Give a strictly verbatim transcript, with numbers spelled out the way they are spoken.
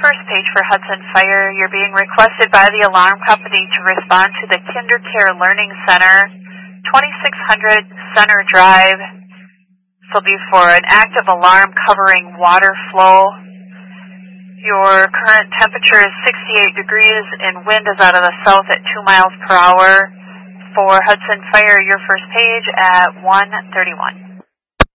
first page for Hudson Fire. You're being requested by the alarm company to respond to the KinderCare Learning Center, twenty-six hundred Center Drive. This will be for an active alarm covering water flow. Your current temperature is sixty-eight degrees and wind is out of the south at two miles per hour. For Hudson Fire, your first page at one thirty-one.